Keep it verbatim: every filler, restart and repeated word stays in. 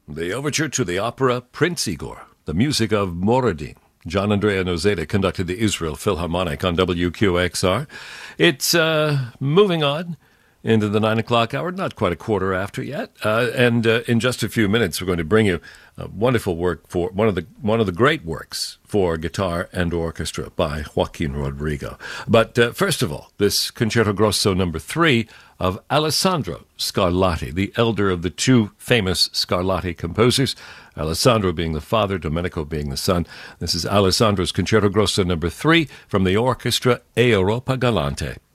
The overture to the opera Prince Igor, the music of Moradin. John Andrea Nozeda conducted the Israel Philharmonic on W Q X R. It's uh, moving on into the nine o'clock hour, not quite a quarter after yet. Uh, and uh, in just a few minutes, we're going to bring you a wonderful work for one of the one of the great works for guitar and orchestra by Joaquin Rodrigo. But uh, first of all, this Concerto Grosso number three of Alessandro Scarlatti, the elder of the two famous Scarlatti composers, Alessandro being the father, Domenico being the son. This is Alessandro's Concerto Grosso number three from the orchestra Europa Galante.